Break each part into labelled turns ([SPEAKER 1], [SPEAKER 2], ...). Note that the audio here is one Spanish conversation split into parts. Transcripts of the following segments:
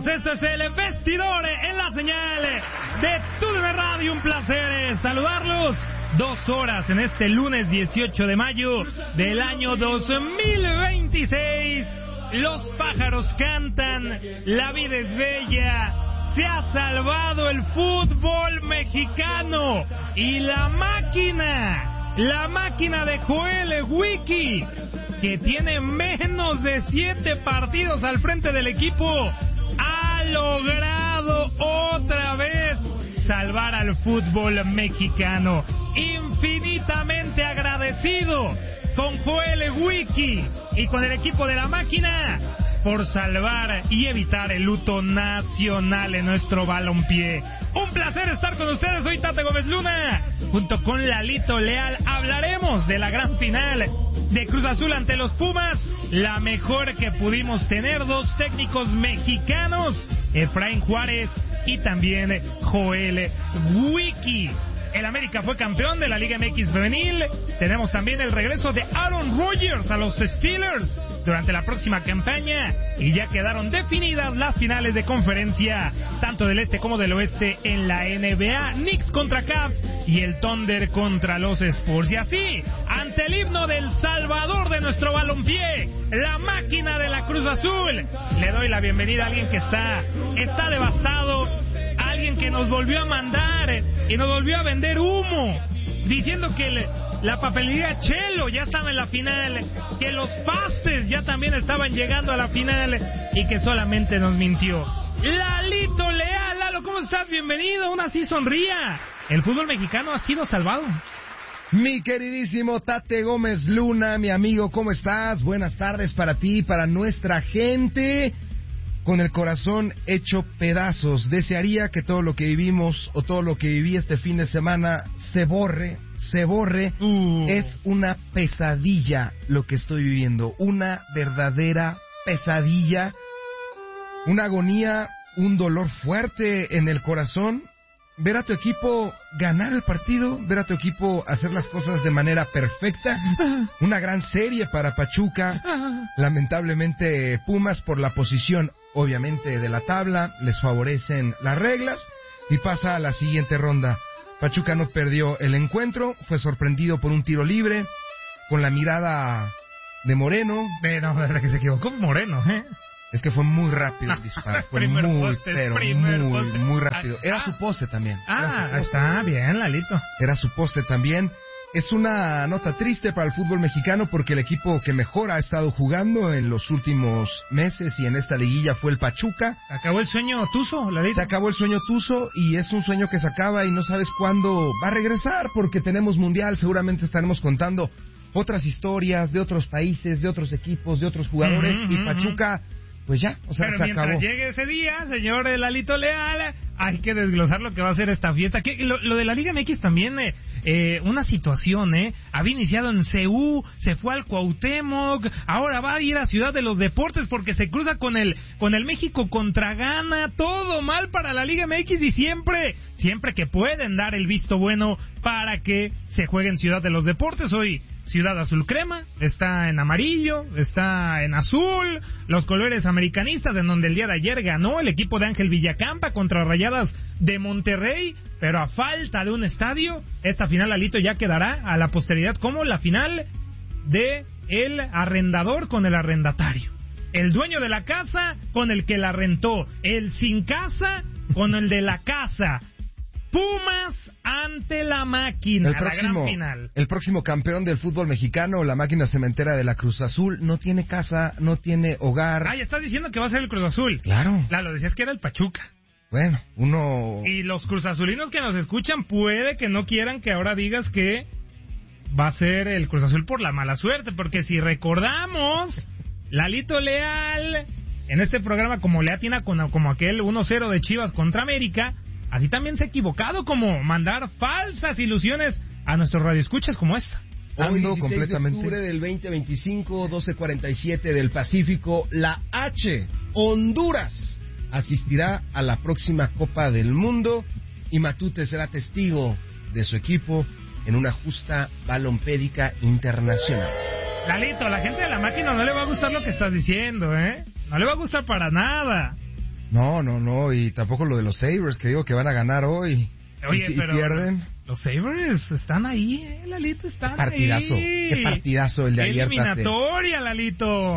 [SPEAKER 1] esto es el Vestidor en la señal de TUDN Radio. Un placer saludarlos. 2 horas en este lunes 18 de mayo del año 2026. Los pájaros cantan, la vida es bella, se ha salvado el fútbol mexicano y la máquina de Joel Wiki, que tiene menos de 7 partidos al frente del equipo, ha logrado otra vez salvar al fútbol mexicano. Infinitamente agradecido con Joel Wiki y con el equipo de la máquina por salvar y evitar el luto nacional en nuestro balompié. Un placer estar con ustedes. Soy Tate Gómez Luna. Junto con Lalito Leal hablaremos de la gran final de Cruz Azul ante los Pumas, la mejor que pudimos tener. 2 técnicos mexicanos, Efraín Juárez y también Joel Wiki. El América fue campeón de la Liga MX femenil. Tenemos también el regreso de Aaron Rodgers a los Steelers durante la próxima campaña, y ya quedaron definidas las finales de conferencia, tanto del este como del oeste en la NBA. Knicks contra Cavs y el Thunder contra los Spurs. Y así, ante el himno del Salvador de nuestro balompié, la máquina de la Cruz Azul, le doy la bienvenida a alguien que está devastado, alguien que nos volvió a mandar y nos volvió a vender humo, diciendo que la papelería Chelo ya estaba en la final, que los pastes ya también estaban llegando a la final y que solamente nos mintió. Lalito Leal. Lalo, ¿cómo estás? Bienvenido. Aún así sonría. El fútbol mexicano ha sido salvado.
[SPEAKER 2] Mi queridísimo Tate Gómez Luna, mi amigo, ¿cómo estás? Buenas tardes para ti, para nuestra gente. Con el corazón hecho pedazos. Desearía que todo lo que vivimos o todo lo que viví este fin de semana se borre. Es una pesadilla lo que estoy viviendo. Una verdadera pesadilla. Una agonía, un dolor fuerte en el corazón. Ver a tu equipo ganar el partido, ver a tu equipo hacer las cosas de manera perfecta. Una gran serie para Pachuca. Lamentablemente Pumas, por la posición obviamente de la tabla, les favorecen las reglas y pasa a la siguiente ronda. Pachuca no perdió el encuentro, fue sorprendido por un tiro libre, con la mirada de Moreno.
[SPEAKER 1] Pero que se equivocó Moreno,
[SPEAKER 2] Es que fue muy rápido el disparo, fue muy rápido. Era su poste también.
[SPEAKER 1] Está bien, Lalito.
[SPEAKER 2] Era su poste también. Es una nota triste para el fútbol mexicano porque el equipo que mejor ha estado jugando en los últimos meses y en esta liguilla fue el Pachuca.
[SPEAKER 1] Acabó el sueño tuzo, Lalito.
[SPEAKER 2] Se acabó el sueño tuzo y es un sueño que se acaba y no sabes cuándo va a regresar porque tenemos mundial. Seguramente estaremos contando otras historias de otros países, de otros equipos, de otros jugadores y Pachuca... Pues ya, o sea,
[SPEAKER 1] pero
[SPEAKER 2] se
[SPEAKER 1] mientras
[SPEAKER 2] acabó.
[SPEAKER 1] Llegue ese día, señor Lalito Leal, hay que desglosar lo que va a ser esta fiesta. Lo de la Liga MX también, una situación, había iniciado en CU, se fue al Cuauhtémoc, ahora va a ir a Ciudad de los Deportes porque se cruza con el México contra Ghana. Todo mal para la Liga MX y siempre que pueden dar el visto bueno para que se juegue en Ciudad de los Deportes. Hoy Ciudad Azul Crema, está en amarillo, está en azul, los colores americanistas, en donde el día de ayer ganó el equipo de Ángel Villacampa contra Rayadas de Monterrey, pero a falta de un estadio, esta final, Lalito, ya quedará a la posteridad como la final de el arrendador con el arrendatario, el dueño de la casa con el que la rentó, el sin casa con el de la casa. Pumas ante la máquina, la gran final.
[SPEAKER 2] El próximo campeón del fútbol mexicano, la máquina cementera de la Cruz Azul, no tiene casa, no tiene hogar.
[SPEAKER 1] Ay, estás diciendo que va a ser el Cruz Azul.
[SPEAKER 2] Claro.
[SPEAKER 1] Lo decías que era el Pachuca.
[SPEAKER 2] Bueno, uno...
[SPEAKER 1] Y los cruzazulinos que nos escuchan puede que no quieran que ahora digas que va a ser el Cruz Azul por la mala suerte, porque si recordamos, Lalito Leal, en este programa, como le atina como aquel 1-0 de Chivas contra América, así también se ha equivocado, como mandar falsas ilusiones a nuestros radioescuchas como esta.
[SPEAKER 2] Hoy, 16
[SPEAKER 3] completamente.
[SPEAKER 2] de octubre del 2025, 12:47 del Pacífico, la H, Honduras, asistirá a la próxima Copa del Mundo y Matute será testigo de su equipo en una justa balompédica internacional.
[SPEAKER 1] Lalito, a la gente de la máquina no le va a gustar lo que estás diciendo, ¿eh? No le va a gustar para nada.
[SPEAKER 2] No, y tampoco lo de los Sabres, que digo que van a ganar hoy.
[SPEAKER 1] Oye,
[SPEAKER 2] y
[SPEAKER 1] pero
[SPEAKER 2] pierden.
[SPEAKER 1] Los Sabres están ahí, Lalito, están
[SPEAKER 2] Partidazo,
[SPEAKER 1] ahí.
[SPEAKER 2] qué partidazo el de ayer, Tate.
[SPEAKER 1] Eliminatoria, Lalito.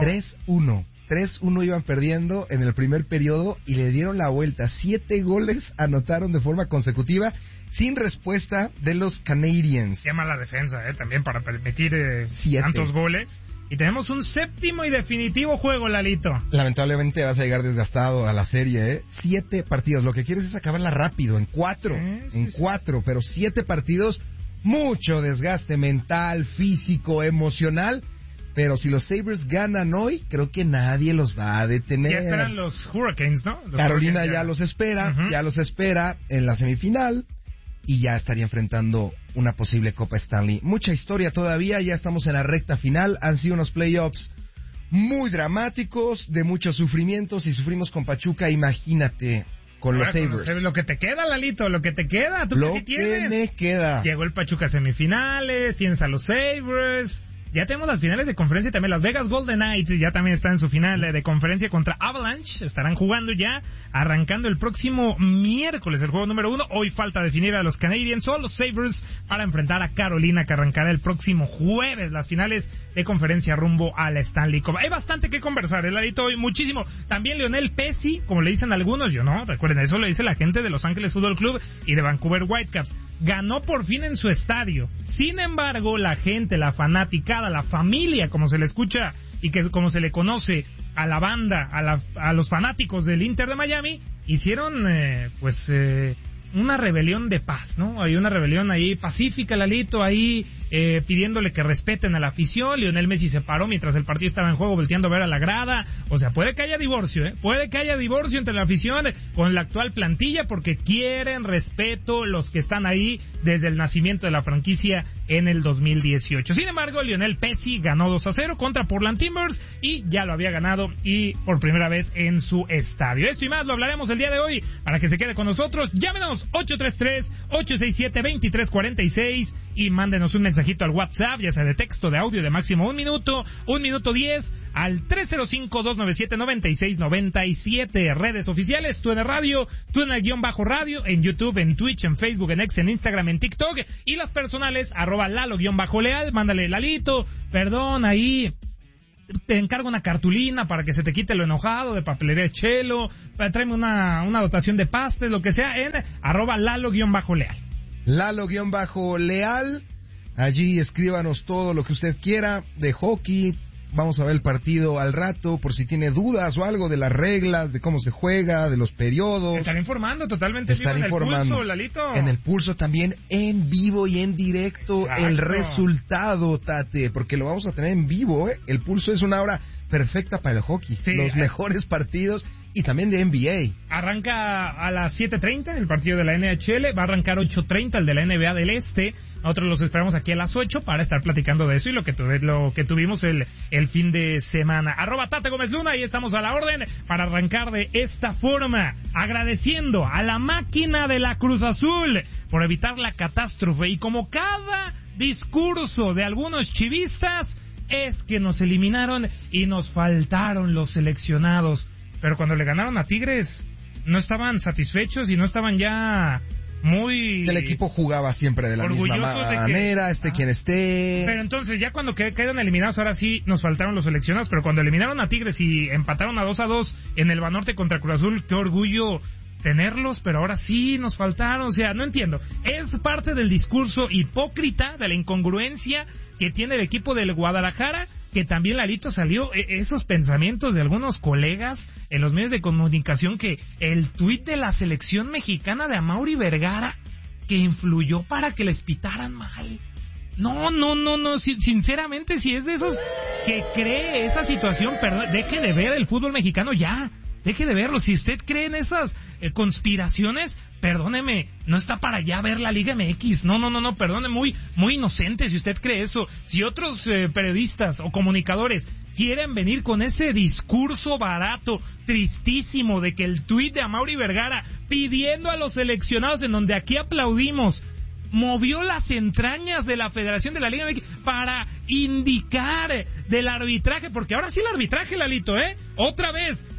[SPEAKER 2] 3-1 iban perdiendo en el primer periodo y le dieron la vuelta. 7 goles anotaron de forma consecutiva sin respuesta de los Canadiens.
[SPEAKER 1] Qué mala defensa, también para permitir
[SPEAKER 2] 7
[SPEAKER 1] tantos goles. Y tenemos un séptimo y definitivo juego, Lalito.
[SPEAKER 2] Lamentablemente vas a llegar desgastado a la serie, 7 partidos. Lo que quieres es acabarla rápido, en 4. Pero 7 partidos, mucho desgaste mental, físico, emocional. Pero si los Sabres ganan hoy, creo que nadie los va a detener.
[SPEAKER 1] Ya esperan los Hurricanes, ¿no?
[SPEAKER 2] Carolina
[SPEAKER 1] Hurricanes
[SPEAKER 2] ya los espera en la semifinal. Y ya estaría enfrentando una posible Copa Stanley. Mucha historia todavía, ya estamos en la recta final. Han sido unos playoffs muy dramáticos, de muchos sufrimientos. Si sufrimos con Pachuca, imagínate con los Sabres.
[SPEAKER 1] Lo que te queda, Lalito, lo que te queda. ¿Tú
[SPEAKER 2] lo
[SPEAKER 1] qué
[SPEAKER 2] que
[SPEAKER 1] tienes?
[SPEAKER 2] me queda.
[SPEAKER 1] Llegó el Pachuca a semifinales, tienes a los Sabres. Ya tenemos las finales de conferencia también. Las Vegas Golden Knights ya también están en su final de conferencia contra Avalanche. Estarán jugando ya, arrancando el próximo miércoles el juego número 1. Hoy falta definir a los Canadiens o los Sabres para enfrentar a Carolina, que arrancará el próximo jueves las finales de conferencia rumbo a la Stanley Cup. Hay bastante que conversar, Ladito, hoy muchísimo. También Lionel Pesci, como le dicen algunos, yo no, recuerden, eso le dice la gente de Los Ángeles Football Club y de Vancouver Whitecaps. Ganó por fin en su estadio. Sin embargo, la gente, la fanaticada, la familia, como se le escucha y que como se le conoce a la banda, a los fanáticos del Inter de Miami, hicieron una rebelión de paz, ¿no? Hay una rebelión ahí pacífica, Lalito, ahí pidiéndole que respeten a la afición. Lionel Messi se paró mientras el partido estaba en juego volteando a ver a la grada. O sea, puede que haya divorcio, puede que haya divorcio entre la afición con la actual plantilla porque quieren respeto los que están ahí desde el nacimiento de la franquicia en el 2018. Sin embargo, Lionel Pesci ganó 2-0 contra Portland Timbers y ya lo había ganado y por primera vez en su estadio. Esto y más lo hablaremos el día de hoy para que se quede con nosotros. Llámenos 833-867-2346 y mándenos un mensajito al WhatsApp, ya sea de texto, de audio, de máximo 1 minuto, 1 minuto 10, al 305-297-9697. Redes oficiales, TUNE Radio, TUNE_radio, en YouTube, en Twitch, en Facebook, en X, en Instagram, en TikTok, y las personales, @Lalo_Leal, mándale, Lalito, perdón, ahí te encargo una cartulina para que se te quite lo enojado, de papelería Chelo, tráeme una dotación de pastes, lo que sea, en @Lalo_Leal.
[SPEAKER 2] Lalo_Leal, allí escríbanos todo lo que usted quiera de hockey. Vamos a ver el partido al rato, por si tiene dudas o algo de las reglas, de cómo se juega, de los periodos.
[SPEAKER 1] Estaré informando totalmente vivo en el pulso, Lalito.
[SPEAKER 2] En el pulso también, en vivo y en directo. Exacto. El resultado, Tate, porque lo vamos a tener en vivo, El pulso es una hora perfecta para el hockey. Sí, los mejores partidos y también de NBA. Arranca
[SPEAKER 1] a las 7:30 el partido de la NHL, va a arrancar 8:30 el de la NBA del Este. Nosotros los esperamos aquí a las 8 para estar platicando de eso y lo que tuvimos el fin de semana. @Tate Gómez Luna, y estamos a la orden para arrancar de esta forma, agradeciendo a la máquina de la Cruz Azul por evitar la catástrofe. Y como cada discurso de algunos chivistas, es que nos eliminaron y nos faltaron los seleccionados. Pero cuando le ganaron a Tigres, no estaban satisfechos y no estaban ya muy...
[SPEAKER 2] El equipo jugaba siempre de la misma manera, quien esté...
[SPEAKER 1] Pero entonces, ya cuando quedan eliminados, ahora sí nos faltaron los seleccionados. Pero cuando eliminaron a Tigres y empataron a 2-2 en el Banorte contra Cruz Azul, qué orgullo tenerlos, pero ahora sí nos faltaron. O sea, no entiendo. Es parte del discurso hipócrita, de la incongruencia que tiene el equipo del Guadalajara, que también, Lalito, salió esos pensamientos de algunos colegas en los medios de comunicación, que el tuit de la selección mexicana de Amaury Vergara, que influyó para que les pitaran mal. No, sinceramente, si es de esos que cree esa situación, perdón, deje de ver el fútbol mexicano ya. Deje de verlo. Si usted cree en esas conspiraciones, perdóneme, no está para allá ver la Liga MX. No, perdone, muy inocente si usted cree eso. Si otros periodistas o comunicadores quieren venir con ese discurso barato, tristísimo, de que el tuit de Amaury Vergara pidiendo a los seleccionados, en donde aquí aplaudimos, movió las entrañas de la Federación de la Liga MX para indicar del arbitraje, porque ahora sí el arbitraje, Lalito, otra vez,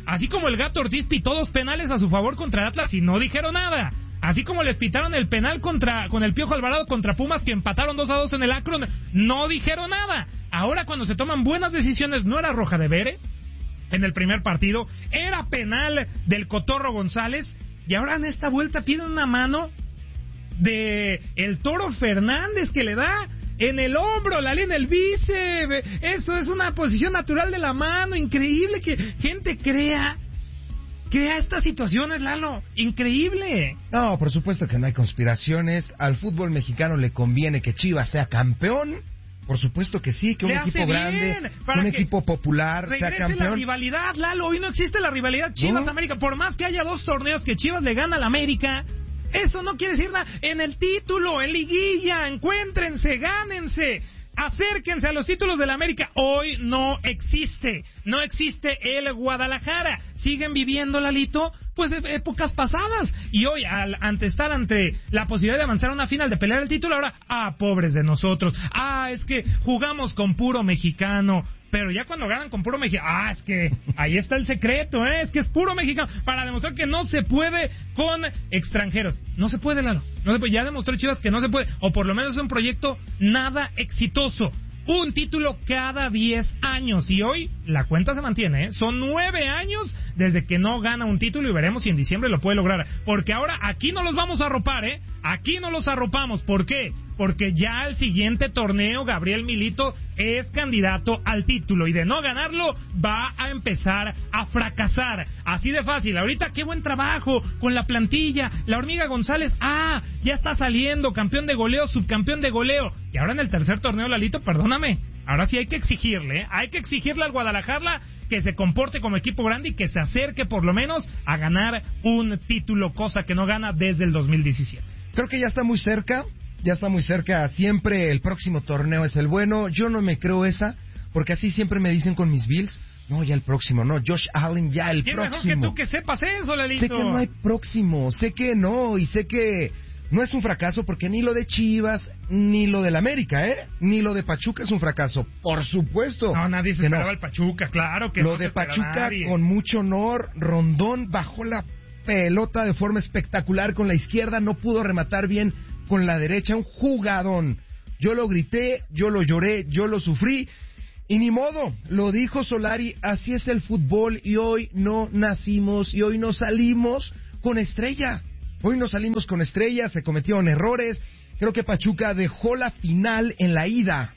[SPEAKER 1] Así como el Gato Ortiz pitó 2 penales a su favor contra el Atlas y no dijeron nada. Así como les pitaron el penal con el Piojo Alvarado contra Pumas, que empataron 2-2 en el Akron, no dijeron nada. Ahora, cuando se toman buenas decisiones, no era roja de Bere en el primer partido, era penal del Cotorro González, y ahora en esta vuelta piden una mano de el Toro Fernández, que le da en el hombro, en el bíceps. Eso es una posición natural de la mano. Increíble que gente crea estas situaciones, Lalo. Increíble.
[SPEAKER 2] No, por supuesto que no hay conspiraciones. Al fútbol mexicano le conviene que Chivas sea campeón. Por supuesto que sí, que un equipo grande, un equipo popular sea campeón.
[SPEAKER 1] La rivalidad, Lalo. Hoy no existe la rivalidad Chivas-América. Por más que haya 2 torneos que Chivas le gana al América, eso no quiere decir nada. En el título, en liguilla, encuéntrense, gánense, acérquense a los títulos del América. Hoy no existe el Guadalajara. Siguen viviendo, Lalito, pues épocas pasadas. Y hoy, estar ante la posibilidad de avanzar a una final, de pelear el título, ahora, pobres de nosotros. Es que jugamos con puro mexicano. Pero ya cuando ganan con puro mexicano, es que ahí está el secreto, es que es puro mexicano, para demostrar que no se puede con extranjeros. No se puede, Lalo. No se puede. Ya demostró Chivas que no se puede, o por lo menos es un proyecto nada exitoso. Un título cada 10 años, y hoy la cuenta se mantiene, Son 9 años desde que no gana un título, y veremos si en diciembre lo puede lograr. Porque ahora aquí no los vamos a arropar, Aquí no los arropamos. ¿Por qué? Porque ya el siguiente torneo Gabriel Milito es candidato al título, y de no ganarlo va a empezar a fracasar. Así de fácil. Ahorita qué buen trabajo con la plantilla. La Hormiga González, ya está saliendo campeón de goleo, subcampeón de goleo. Y ahora en el tercer torneo, Lalito, perdóname, ahora sí hay que exigirle al Guadalajara que se comporte como equipo grande y que se acerque por lo menos a ganar un título, cosa que no gana desde el 2017.
[SPEAKER 2] Creo que ya está muy cerca. Siempre el próximo torneo es el bueno. Yo no me creo esa, porque así siempre me dicen con mis Bills. No, ya el próximo, no. Josh Allen, ya el próximo.
[SPEAKER 1] Mejor que tú que sepas eso, Lalito.
[SPEAKER 2] Sé que no hay próximo, sé que no, y sé que no es un fracaso, porque ni lo de Chivas, ni lo del América, ni lo de Pachuca es un fracaso, por supuesto.
[SPEAKER 1] No, nadie se esperaba el Pachuca, claro que
[SPEAKER 2] lo
[SPEAKER 1] no. Lo
[SPEAKER 2] de Pachuca, con mucho honor, Rondón bajó la pelota de forma espectacular con la izquierda, no pudo rematar bien con la derecha, un jugadón. Yo lo grité, yo lo lloré, yo lo sufrí, y ni modo, lo dijo Solari, así es el fútbol, y hoy no nacimos, y hoy no salimos con estrella. Se cometieron errores. Creo que Pachuca dejó la final en la ida.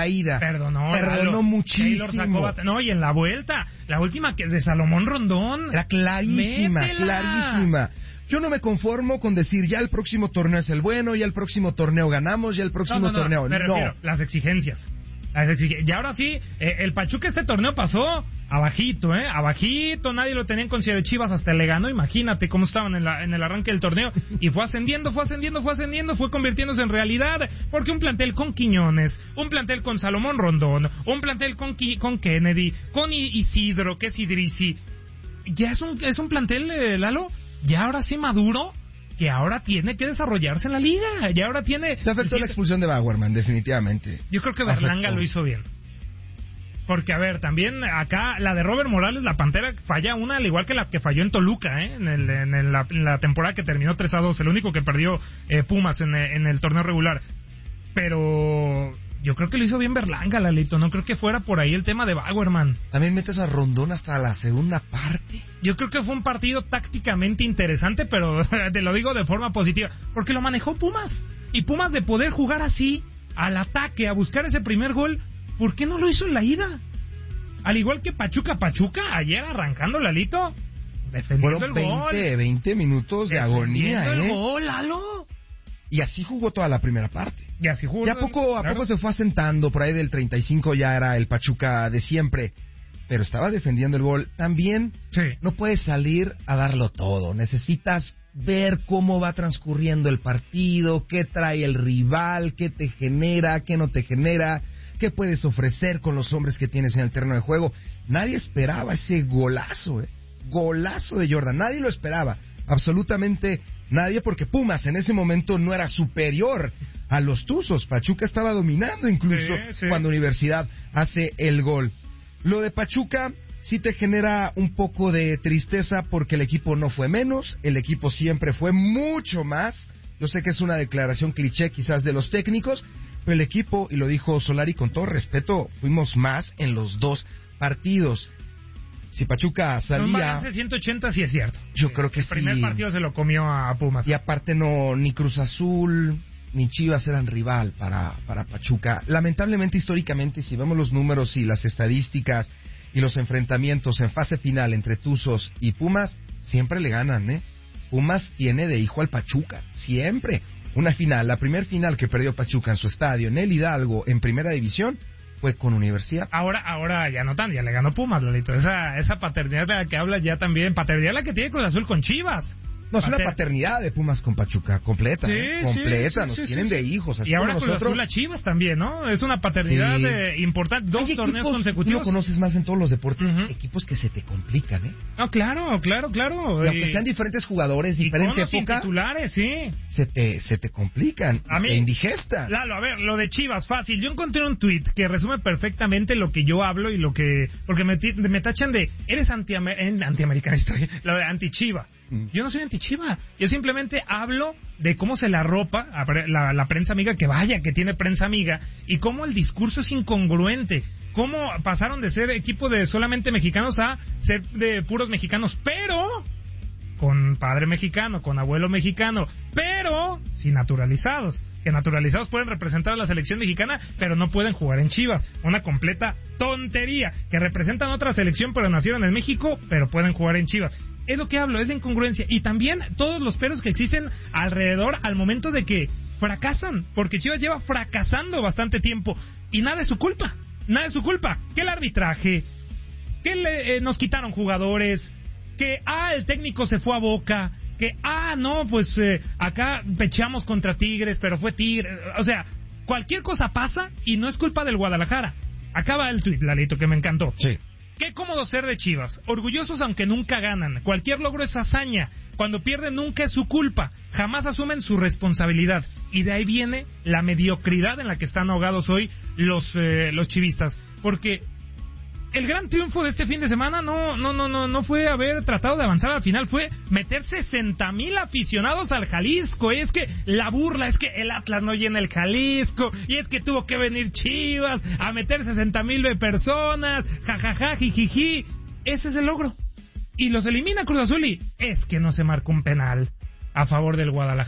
[SPEAKER 2] Perdonó muchísimo.
[SPEAKER 1] Y en la vuelta, la última que es de Salomón Rondón.
[SPEAKER 2] Era clarísima. Yo no me conformo con decir ya el próximo torneo es el bueno, ya el próximo torneo ganamos, ya el próximo torneo.
[SPEAKER 1] Me refiero, las exigencias. Y ahora sí, el Pachuca este torneo pasó abajito, abajito, nadie lo tenía en consideración. Chivas hasta le ganó, imagínate cómo estaban en el arranque del torneo, y fue ascendiendo, fue convirtiéndose en realidad, porque un plantel con Quiñones, un plantel con Salomón Rondón, un plantel con Kennedy, con Isidro, que es Idrisi, ya es un plantel, Lalo, ya ahora sí maduro, que ahora tiene que desarrollarse en la liga, ya ahora tiene...
[SPEAKER 2] Se afectó la expulsión de Bauerman, definitivamente.
[SPEAKER 1] Yo creo que Berlanga lo hizo bien. Porque, a ver, también acá la de Robert Morales, la Pantera, falla una, al igual que la que falló en Toluca, en la temporada que terminó 3-2, el único que perdió Pumas en el torneo regular. Pero yo creo que lo hizo bien Berlanga, Lalito, no creo que fuera por ahí el tema de Bauerman.
[SPEAKER 2] También metes a Rondón hasta la segunda parte.
[SPEAKER 1] Yo creo que fue un partido tácticamente interesante, pero te lo digo de forma positiva, porque lo manejó Pumas. Y Pumas, de poder jugar así, al ataque, a buscar ese primer gol, ¿por qué no lo hizo en la ida? Al igual que Pachuca, ayer arrancando, Lalito, defendiendo el gol.
[SPEAKER 2] 20 minutos de agonía,
[SPEAKER 1] el gol, Lalo.
[SPEAKER 2] Y así jugó toda la primera parte.
[SPEAKER 1] Y así jugó.
[SPEAKER 2] Ya poco a poco se fue asentando, por ahí del 35 ya era el Pachuca de siempre, pero estaba defendiendo el gol. También no puedes salir a darlo todo, necesitas ver cómo va transcurriendo el partido, qué trae el rival, qué te genera, qué no te genera, qué puedes ofrecer con los hombres que tienes en el terreno de juego. Nadie esperaba ese golazo, golazo de Jordan, nadie lo esperaba, absolutamente nadie, porque Pumas en ese momento no era superior a los Tuzos. Pachuca estaba dominando incluso cuando Universidad hace el gol. Lo de Pachuca, sí te genera un poco de tristeza porque el equipo no fue menos, el equipo siempre fue mucho más. Yo sé que es una declaración cliché quizás de los técnicos, pero el equipo, y lo dijo Solari con todo respeto, fuimos más en los dos partidos. Si Pachuca salía...
[SPEAKER 1] Un balance 180 sí es cierto.
[SPEAKER 2] Yo creo que sí.
[SPEAKER 1] El primer partido se lo comió a Pumas.
[SPEAKER 2] Y aparte no, ni Cruz Azul ni Chivas eran rival para Pachuca. Lamentablemente, históricamente, si vemos los números y las estadísticas y los enfrentamientos en fase final entre Tuzos y Pumas, siempre le ganan, ¿eh? Pumas tiene de hijo al Pachuca, siempre. Una final, la primer final que perdió Pachuca en su estadio, en el Hidalgo, en primera división, fue con Universidad.
[SPEAKER 1] Ahora ya no tan, ya le ganó Pumas, Lalito. Esa paternidad de la que hablas ya también, paternidad la que tiene Cruz Azul con Chivas.
[SPEAKER 2] No, es una paternidad de Pumas con Pachuca, completa, completa, nos tienen de hijos. Así
[SPEAKER 1] y ahora
[SPEAKER 2] como
[SPEAKER 1] Cruz Azul a Chivas también, ¿no? Es una paternidad importante, dos torneos consecutivos.
[SPEAKER 2] Tú lo conoces más en todos los deportes, equipos que se te complican, ¿eh?
[SPEAKER 1] No, claro.
[SPEAKER 2] Y aunque sean diferentes jugadores, diferente época,
[SPEAKER 1] titulares, sí.
[SPEAKER 2] Se te complican, te indigestan.
[SPEAKER 1] Lalo, a ver, lo de Chivas, fácil. Yo encontré un tuit que resume perfectamente lo que yo hablo y lo que... Porque me tachan de, eres antiamericanista, lo de anti-Chiva. Yo no soy anti-Chiva, yo simplemente hablo de cómo se la arropa la prensa amiga, que vaya que tiene prensa amiga, y cómo el discurso es incongruente, cómo pasaron de ser equipo de solamente mexicanos a ser de puros mexicanos, pero con padre mexicano, con abuelo mexicano, pero sin naturalizados, que naturalizados pueden representar a la selección mexicana, pero no pueden jugar en Chivas. Una completa tontería, que representan otra selección, pero nacieron en México, pero pueden jugar en Chivas. Es lo que hablo, es la incongruencia. Y también todos los peros que existen alrededor al momento de que fracasan, porque Chivas lleva fracasando bastante tiempo, y nada es su culpa, que el arbitraje, que nos quitaron jugadores, que el técnico se fue a Boca, que acá pecheamos contra Tigres, pero fue Tigres, o sea, cualquier cosa pasa y no es culpa del Guadalajara. Acaba el tuit, Lalito, que me encantó.
[SPEAKER 2] Sí.
[SPEAKER 1] Qué cómodo ser de Chivas, orgullosos aunque nunca ganan, cualquier logro es hazaña, cuando pierden nunca es su culpa, jamás asumen su responsabilidad, y de ahí viene la mediocridad en la que están ahogados hoy los chivistas, porque el gran triunfo de este fin de semana no fue haber tratado de avanzar al final, fue meter 60,000 aficionados al Jalisco. Y es que la burla es que el Atlas no llena el Jalisco, y es que tuvo que venir Chivas a meter 60,000 personas, jajaja, jijiji. Ese es el logro. Y los elimina Cruz Azul, y es que no se marcó un penal a favor del Guadalajara.